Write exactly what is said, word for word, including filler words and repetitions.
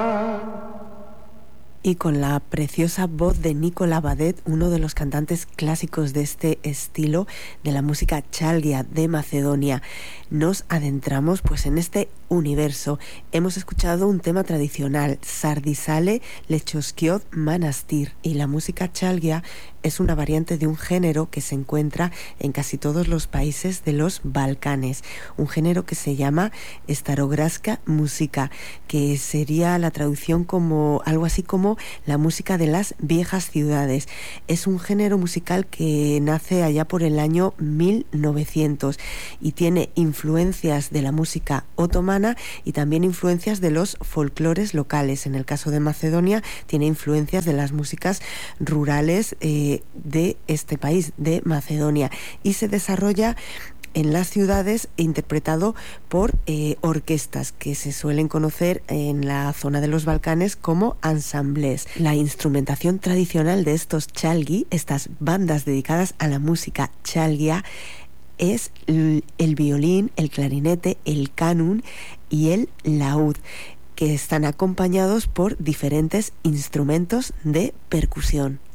Y con la preciosa voz de Nicola Badet, uno de los cantantes clásicos de este estilo de la música chalgia de Macedonia, nos adentramos pues en este universo. Hemos escuchado un tema tradicional, Sardisale Lechoskiot Manastir, y la música chalgia es una variante de un género que se encuentra en casi todos los países de los Balcanes, un género que se llama Starograska música, que sería la traducción como algo así como la música de las viejas ciudades. Es un género musical que nace allá por el año mil novecientos y tiene influencias de la música otomana y también influencias de los folclores locales. En el caso de Macedonia tiene influencias de las músicas rurales eh, de este país, de Macedonia, y se desarrolla en las ciudades interpretado por eh, orquestas que se suelen conocer en la zona de los Balcanes como ensembles. La instrumentación tradicional de estos chalgi, estas bandas dedicadas a la música chalgia, es el, el violín, el clarinete, el canun y el laúd, que están acompañados por diferentes instrumentos de percusión.